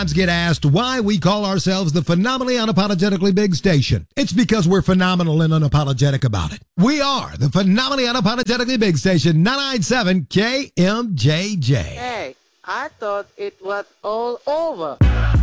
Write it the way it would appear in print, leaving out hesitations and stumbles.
sometimes get asked why we call ourselves the Phenomenally Unapologetically Big Station. It's because we're phenomenal and unapologetic about it. We are the Phenomenally Unapologetically Big Station, 997 KMJJ. Hey, I thought it was all over.